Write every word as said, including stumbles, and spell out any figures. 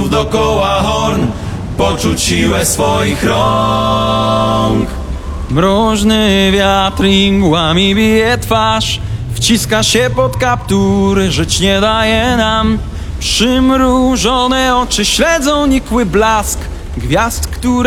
znów dokoła horn, poczuć siłę swoich rąk. Mroźny wiatr igłami bije twarz, wciska się pod kaptur, żyć nie daje nam. Przymrużone oczy śledzą nikły blask gwiazd, które